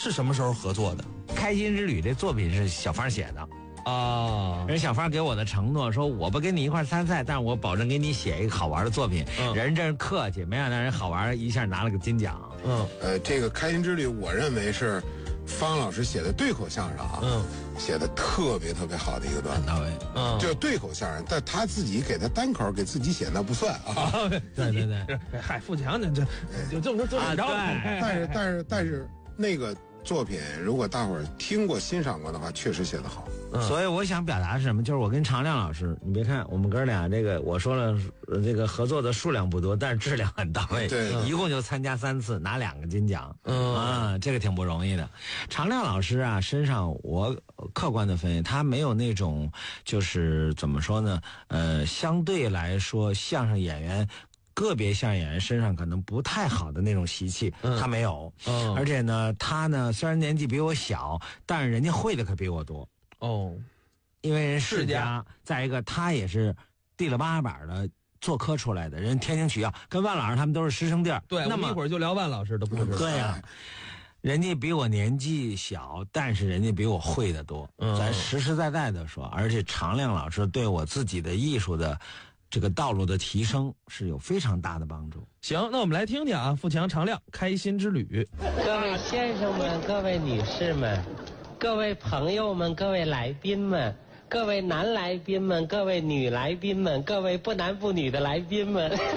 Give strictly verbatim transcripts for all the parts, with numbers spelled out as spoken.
是什么时候合作的？ 开心之旅这作品是小芳写的。 啊， 人小芳给我的承诺说，我不跟你一块参赛，但是我保证给你写一个好玩的作品。嗯、人真是客气，没想到人好玩，一下拿了个金奖。 嗯，呃，这个开心之旅，我认为是方老师写的对口相声啊，嗯，写的特别特别好的一个段子。 到位， 嗯，就是对口相声，但他自己给他单口给自己写那不算啊。 啊对对对， 嗨，富强呢，这就这么说啊，对， 但是但是但是那个作品，如果大伙儿听过欣赏过的话，确实写得好。 嗯、所以我想表达是什么？就是我跟常亮老师，你别看我们哥俩这个，我说了，这个合作的数量不多，但是质量很到位。 对， 一共就参加三次，拿两个金奖。嗯啊，这个挺不容易的。常亮老师啊，身上我客观的分析，他没有那种就是怎么说呢？呃，相对来说，相声演员。个别相声演员身上可能不太好的那种习气，嗯、他没有。嗯，而且呢，他呢虽然年纪比我小，但是人家会的可比我多。 哦， 因为人世家，再一个他也是地了八板的做科出来的，人天津曲校跟万老师他们都是师生弟儿。 对，那么一会儿就聊万老师的故事。 对呀、啊，人家比我年纪小，但是人家比我会的多。嗯，咱实实在在的说，而且常亮老师对我自己的艺术的这个道路的提升是有非常大的帮助。 行，那我们来听听啊，富强常亮开心之旅。 各位先生们，各位女士们，各位朋友们，各位来宾们，各位男来宾们，各位女来宾们，各位不男不女的来宾们。哎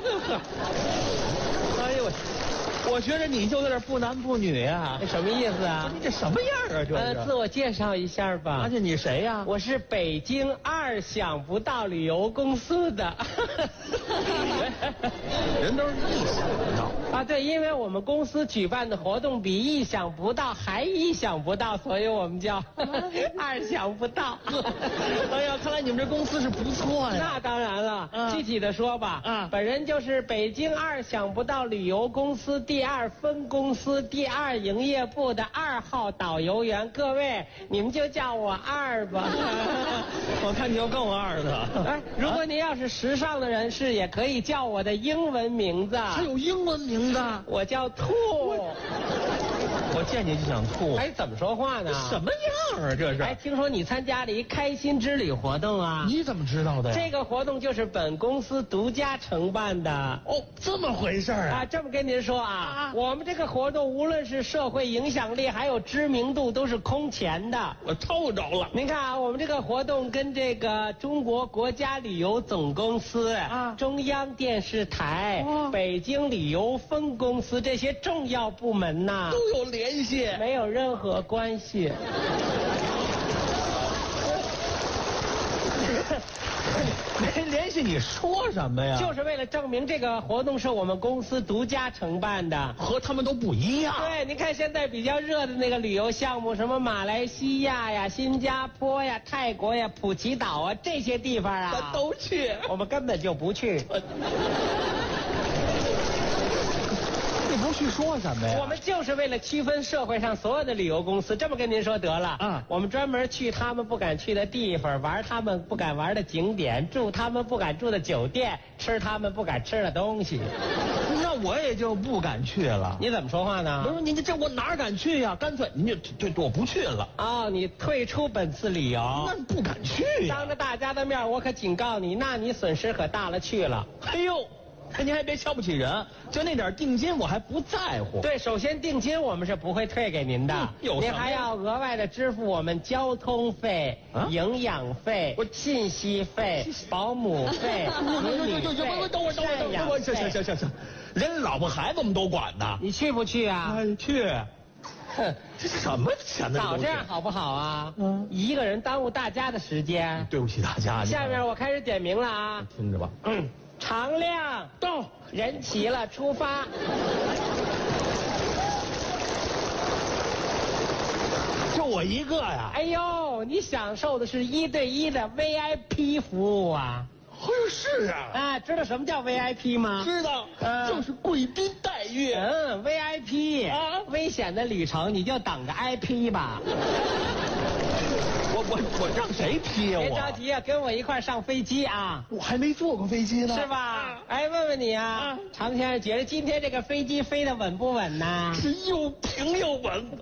呦，我觉得你就在这不男不女啊， 这什么意思啊？ 你这什么样啊？这呃，自我介绍一下吧。 而且你谁呀、啊？ 我是北京二想不到旅游公司的。 人都是意想不到啊，对，因为我们公司举办的活动比意想不到还意想不到，所以我们叫二想不到。 哎呀，看来你们这公司是不错呀。 那当然了， 嗯、 具体的说吧，嗯，本人就是北京二想不到旅游公司第二分公司第二营业部的二号导游员，各位你们就叫我二吧。 我看你要更二的。 哎，如果您要是时尚的人士，也可以叫我的英文名字。 还有英文名字？ 我叫兔。 我见你就想吐。 哎，怎么说话呢？ 什么样啊？这是？ 哎，听说你参加了一开心之旅活动啊？ 你怎么知道的呀？ 这个活动就是本公司独家承办的。 哦，这么回事啊？ 啊，这么跟您说啊，啊我们这个活动无论是社会影响力还有知名度，都是空前的。 我抽着了。 您看啊，我们这个活动跟这个中国国家旅游总公司啊、中央电视台、哦、北京旅游分公司这些重要部门呐都有联系， 没有任何关系。 没联系你说什么呀？ 就是为了证明这个活动是我们公司独家承办的， 和他们都不一样。 对，您看现在比较热的那个旅游项目，什么马来西亚呀、新加坡呀、泰国呀、普吉岛啊这些地方啊， 咱都去， 我们根本就不去。 你不去说什么呀？ 我们就是为了区分社会上所有的旅游公司，这么跟您说得了。嗯，我们专门去他们不敢去的地方，玩他们不敢玩的景点，住他们不敢住的酒店，吃他们不敢吃的东西。 那我也就不敢去了。 你怎么说话呢？ 不是您这我哪敢去呀？干脆您就对我不去了。 哦，你退出本次旅游？ 那不敢去呀。 当着大家的面，我可警告你，那你损失可大了去了。 哎呦！您还别瞧不起人，就那点定金我还不在乎。 对，首先定金我们是不会退给您的， 嗯、 您还要额外的支付我们交通费、啊、营养费、信息费、保姆费、子女费、赡养费。 行行行行行，人老婆孩子们都管的， 你去不去啊？ 哎、去。 哼， 这什么钱呢？ 早这样好不好啊？嗯，一个人耽误大家的时间。 对不起大家。 下面我开始点名了啊， 听着吧。 嗯。常亮到， 人齐了，出发。 就我一个呀！ 哎呦，你享受的是一对一的 V I P 服务啊！ 哎呦，是啊！ 啊，知道什么叫 V I P 吗？ 知道，嗯、就是贵宾待遇。 嗯 ，V I P 啊，危险的旅程你就等着挨批吧。 我我我让谁批呀？ 别着急啊，跟我一块上飞机啊！ 我还没坐过飞机呢， 是吧？哎，问问你啊，啊常先生觉得今天这个飞机飞得稳不稳呢？ 是又平又稳。